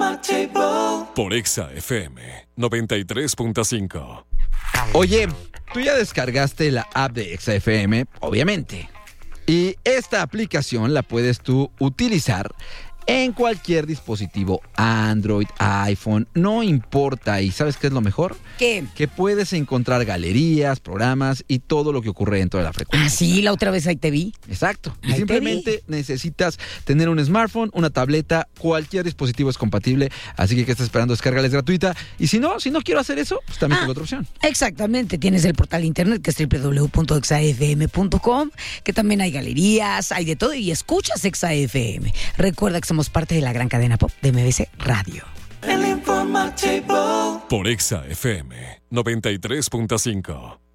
Por Exa FM 93.5. Oye, tú ya descargaste la app de Exa FM, obviamente. Y esta aplicación la puedes tú utilizar en cualquier dispositivo, Android, iPhone, no importa. ¿Y sabes qué es lo mejor? ¿Qué? Que puedes encontrar galerías, programas y todo lo que ocurre dentro de la frecuencia. Ah, sí, la otra vez ahí te vi. Exacto. Y Ahí simplemente necesitas tener un smartphone, una tableta, cualquier dispositivo es compatible. Así que, ¿qué estás esperando? Descárgala, es gratuita. Y si no quiero hacer eso, pues también tengo otra opción. Exactamente, tienes el portal de internet que es www.exafm.com, que también hay galerías, hay de todo y escuchas Exa FM. Recuerda que somos parte de la gran cadena pop de MBC Radio. Por Exa FM 93.5.